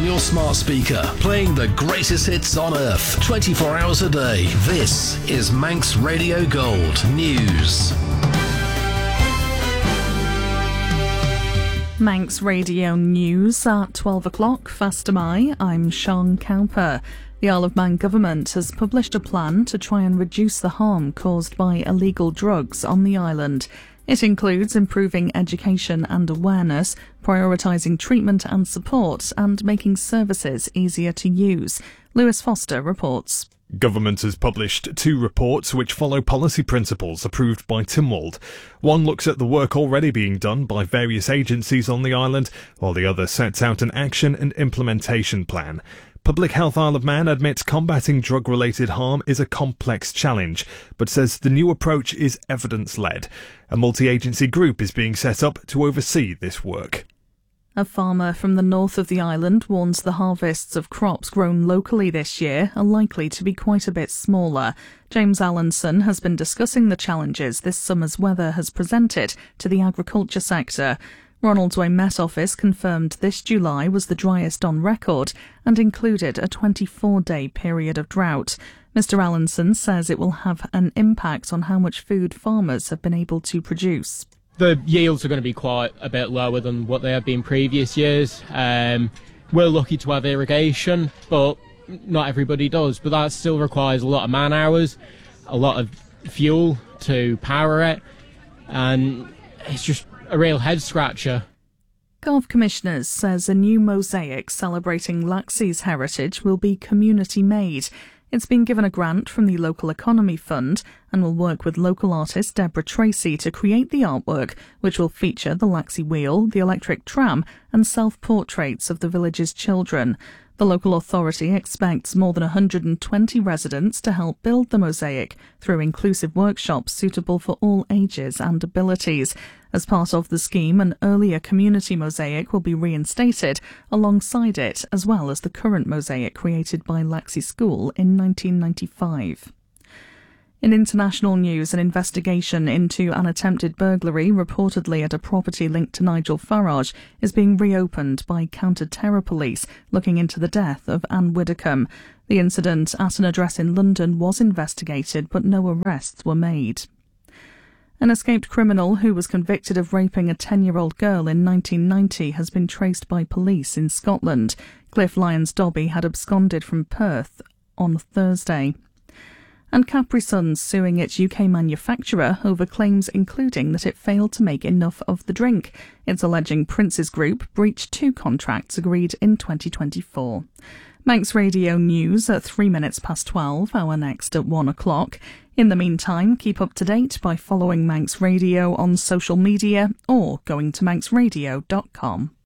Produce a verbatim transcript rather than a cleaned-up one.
your smart speaker, playing the greatest hits on earth, twenty-four hours a day. This is Manx Radio Gold News. Manx Radio News at twelve o'clock. Faster my, I'm Sean Cowper. The Isle of Man government has published a plan to try and reduce the harm caused by illegal drugs on the island. It includes improving education and awareness, prioritising treatment and support, and making services easier to use. Lewis Foster reports. Government has published two reports which follow policy principles approved by Tynwald. One looks at the work already being done by various agencies on the island, while the other sets out an action and implementation plan. Public Health Isle of Man admits combating drug-related harm is a complex challenge, but says the new approach is evidence-led. A multi-agency group is being set up to oversee this work. A farmer from the north of the island warns the harvests of crops grown locally this year are likely to be quite a bit smaller. James Allenson has been discussing the challenges this summer's weather has presented to the agriculture sector. Ronaldsway Met Office confirmed this July was the driest on record and included a twenty-four day period of drought. Mister Allenson says it will have an impact on how much food farmers have been able to produce. The yields are going to be quite a bit lower than what they have been previous years. Um, we're lucky to have irrigation, but not everybody does. But that still requires a lot of man hours, a lot of fuel to power it, and it's just a real head scratcher. Carve Commissioners says a new mosaic celebrating Laxey's heritage will be community made. It's been given a grant from the Local Economy Fund and will work with local artist Deborah Tracy to create the artwork, which will feature the Laxey wheel, the electric tram and self-portraits of the village's children. The local authority expects more than one hundred twenty residents to help build the mosaic through inclusive workshops suitable for all ages and abilities. As part of the scheme, an earlier community mosaic will be reinstated alongside it, as well as the current mosaic created by Laxey School in nineteen ninety-five. In international news, an investigation into an attempted burglary reportedly at a property linked to Nigel Farage is being reopened by counter-terror police looking into the death of Anne Widdecombe. The incident at an address in London was investigated, but no arrests were made. An escaped criminal who was convicted of raping a ten-year-old girl in nineteen ninety has been traced by police in Scotland. Cliff Lyons-Dobby had absconded from Perth on Thursday. And Capri-Sun's suing its U K manufacturer over claims including that it failed to make enough of the drink. It's alleging Prince's Group breached two contracts agreed in twenty twenty-four. Manx Radio News at three minutes past twelve, our next at one o'clock. In the meantime, keep up to date by following Manx Radio on social media or going to manx radio dot com.